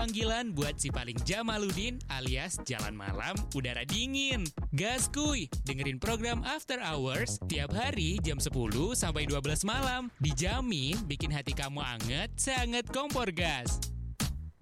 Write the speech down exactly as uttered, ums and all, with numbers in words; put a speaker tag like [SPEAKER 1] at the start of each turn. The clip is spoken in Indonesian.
[SPEAKER 1] panggilan buat si paling Jamaludin alias Jalan Malam Udara Dingin. Gas kuy, dengerin program After Hours tiap hari jam sepuluh sampai dua belas malam. Dijamin bikin hati kamu anget, sangat kompor gas.